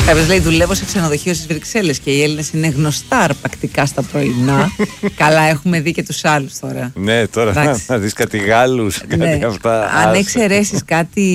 Κάποιος λέει: δουλεύω σε ξενοδοχείο στις Βρυξέλλες και οι Έλληνες είναι γνωστά αρπακτικά στα πρωινά. Καλά, έχουμε δει και τους άλλους τώρα. Ναι, τώρα να δεις κάτι Γάλλους, κάτι αυτά. Αν εξαιρέσεις κάτι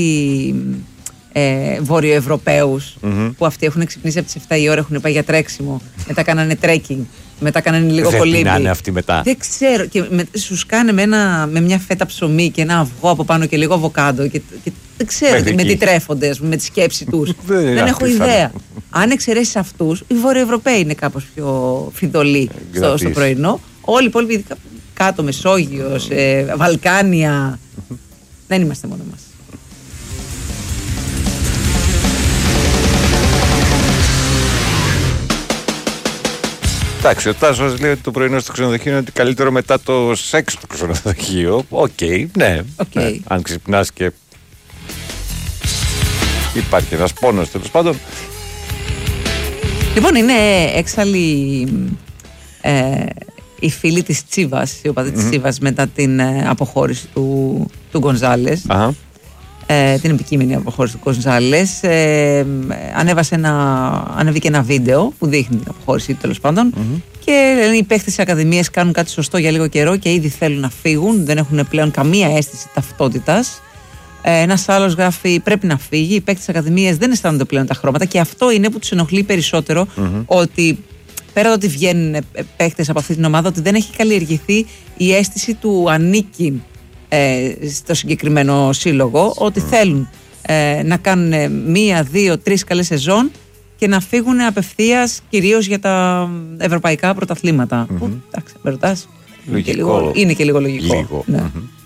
Βορειοευρωπαίους που αυτοί έχουν ξυπνήσει από τις 7 η ώρα, έχουν πάει για τρέξιμο, μετά κάνανε τρέκινγκ, μετά κάνανε λίγο κολύμπι. Δεν είναι αυτοί μετά. Δεν ξέρω. Και σου σκάνε με μια φέτα ψωμί και ένα αυγό από πάνω και λίγο αβοκάντο. Και δεν ξέρω με τι τρέφονται, ας πούμε, με τη σκέψη τους. Δεν έχω ιδέα. Αν εξαιρέσεις αυτούς, οι Βορειοευρωπαίοι είναι κάπως πιο φιδωλοί στο πρωινό. Όλοι οι υπόλοιποι κάτω, Μεσόγειος, Βαλκάνια. Δεν είμαστε μόνο μας. Εντάξει, ο Τάσος λέει ότι το πρωινό στο ξενοδοχείο είναι ότι καλύτερο μετά το σεξ στο ξενοδοχείο. Οκ, ναι. Αν ξυπνάς και υπάρχει ένας πόνος, τέλος πάντων. Λοιπόν, είναι έξαλλη η φίλη της Τσίβας, η οπαδή της Τσίβας, μετά την αποχώρηση του Γκονζάλες. Την επικείμενη αποχώρηση του Γκονζάλες. Ανέβηκε ένα βίντεο που δείχνει την αποχώρηση, τέλος πάντων. Και λένε οι παίχτες της Ακαδημίας κάνουν κάτι σωστό για λίγο καιρό και ήδη θέλουν να φύγουν. Δεν έχουν πλέον καμία αίσθηση ταυτότητας. Ένας άλλος γράφει: πρέπει να φύγει. Οι παίκτες της Ακαδημίας δεν αισθάνονται πλέον τα χρώματα. Και αυτό είναι που τους ενοχλεί περισσότερο. Ότι πέρα από ότι βγαίνουν παίκτες από αυτή την ομάδα, ότι δεν έχει καλλιεργηθεί η αίσθηση του ανήκει στο συγκεκριμένο σύλλογο. Ότι θέλουν να κάνουν 1, 2, 3 καλές σεζόν και να φύγουν απευθείας, κυρίως για τα ευρωπαϊκά πρωταθλήματα. Που, εντάξει, με ρωτάς, είναι και λίγο λογικό. Ναι.